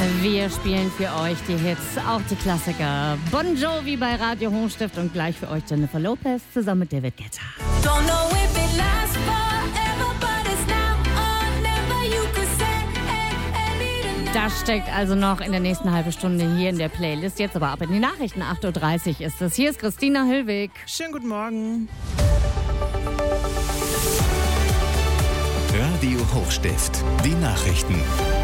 Wir spielen für euch die Hits, auch die Klassiker. Bon Jovi bei Radio Hochstift und gleich für euch Jennifer Lopez zusammen mit David Guetta. Don't know if it lasts forever, but it's now or never. You could say, hey, need Das steckt also noch in der nächsten halben Stunde hier in der Playlist. Jetzt aber ab in die Nachrichten. 8.30 Uhr ist es. Hier ist Christina Hillwig. Schönen guten Morgen. Radio Hochstift, die Nachrichten.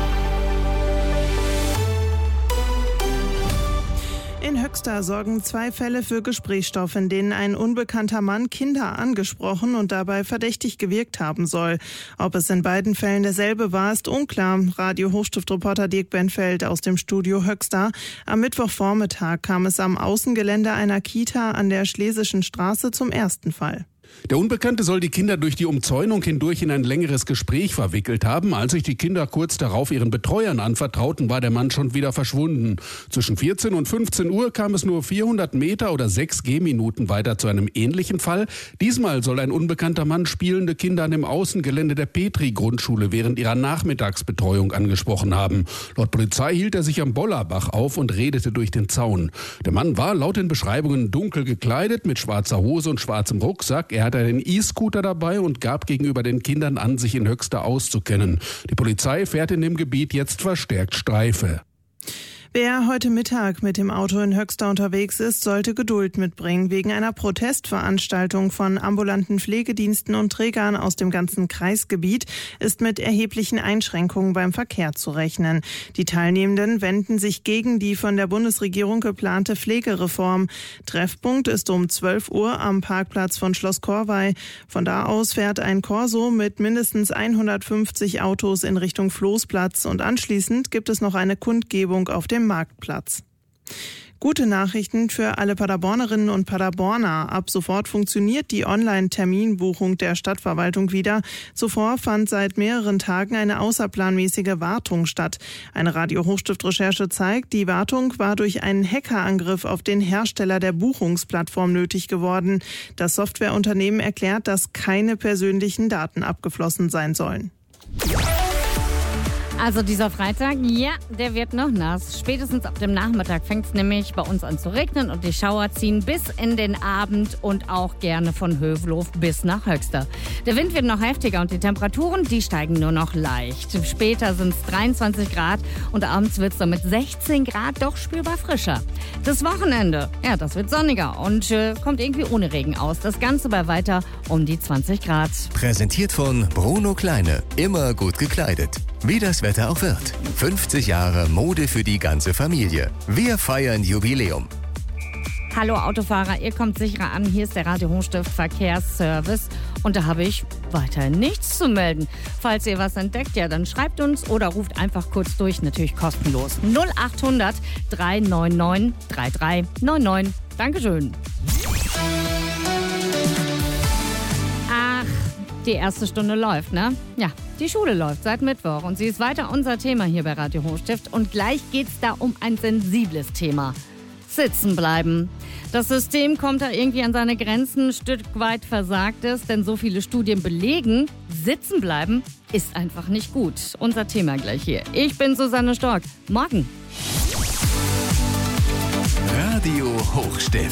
In Höxter sorgen 2 Fälle für Gesprächsstoff, in denen ein unbekannter Mann Kinder angesprochen und dabei verdächtig gewirkt haben soll. Ob es in beiden Fällen derselbe war, ist unklar. Radio Hochstift-Reporter Dirk Benfeld aus dem Studio Höxter. Am Mittwochvormittag kam es am Außengelände einer Kita an der Schlesischen Straße zum ersten Fall. Der Unbekannte soll die Kinder durch die Umzäunung hindurch in ein längeres Gespräch verwickelt haben. Als sich die Kinder kurz darauf ihren Betreuern anvertrauten, war der Mann schon wieder verschwunden. Zwischen 14 und 15 Uhr kam es nur 400 Meter oder 6 Gehminuten weiter zu einem ähnlichen Fall. Diesmal soll ein unbekannter Mann spielende Kinder an dem Außengelände der Petri-Grundschule während ihrer Nachmittagsbetreuung angesprochen haben. Laut Polizei hielt er sich am Bollerbach auf und redete durch den Zaun. Der Mann war laut den Beschreibungen dunkel gekleidet, mit schwarzer Hose und schwarzem Rucksack. Er hatte einen E-Scooter dabei und gab gegenüber den Kindern an, sich in Höxter auszukennen. Die Polizei fährt in dem Gebiet jetzt verstärkt Streife. Wer heute Mittag mit dem Auto in Höxter unterwegs ist, sollte Geduld mitbringen. Wegen einer Protestveranstaltung von ambulanten Pflegediensten und Trägern aus dem ganzen Kreisgebiet ist mit erheblichen Einschränkungen beim Verkehr zu rechnen. Die Teilnehmenden wenden sich gegen die von der Bundesregierung geplante Pflegereform. Treffpunkt ist um 12 Uhr am Parkplatz von Schloss Korvey. Von da aus fährt ein Corso mit mindestens 150 Autos in Richtung Floßplatz und anschließend gibt es noch eine Kundgebung auf dem Marktplatz. Gute Nachrichten für alle Paderbornerinnen und Paderborner. Ab sofort funktioniert die Online-Terminbuchung der Stadtverwaltung wieder. Zuvor fand seit mehreren Tagen eine außerplanmäßige Wartung statt. Eine Radio-Hochstift-Recherche zeigt, die Wartung war durch einen Hackerangriff auf den Hersteller der Buchungsplattform nötig geworden. Das Softwareunternehmen erklärt, dass keine persönlichen Daten abgeflossen sein sollen. Also dieser Freitag, ja, der wird noch nass. Spätestens ab dem Nachmittag fängt es nämlich bei uns an zu regnen und die Schauer ziehen bis in den Abend und auch gerne von Hövelhof bis nach Höxter. Der Wind wird noch heftiger und die Temperaturen, die steigen nur noch leicht. Später sind es 23 Grad und abends wird es dann mit 16 Grad doch spürbar frischer. Das Wochenende, ja, das wird sonniger und kommt irgendwie ohne Regen aus. Das Ganze bei weiter um die 20 Grad. Präsentiert von Bruno Kleine, immer gut gekleidet. Wie das Wetter auch wird. 50 Jahre Mode für die ganze Familie. Wir feiern Jubiläum. Hallo Autofahrer, ihr kommt sicherer an. Hier ist der Radio Hochstift Verkehrsservice und da habe ich weiterhin nichts zu melden. Falls ihr was entdeckt, ja, dann schreibt uns oder ruft einfach kurz durch, natürlich kostenlos. 0800 399 3399. Dankeschön. Ach, die erste Stunde läuft, ne? Ja, die Schule läuft seit Mittwoch und sie ist weiter unser Thema hier bei Radio Hochstift. Und gleich geht's da um ein sensibles Thema. Sitzen bleiben. Das System kommt da irgendwie an seine Grenzen, ein Stück weit versagt es, denn so viele Studien belegen, sitzen bleiben ist einfach nicht gut. Unser Thema gleich hier. Ich bin Susanne Stork. Morgen. Radio Hochstift.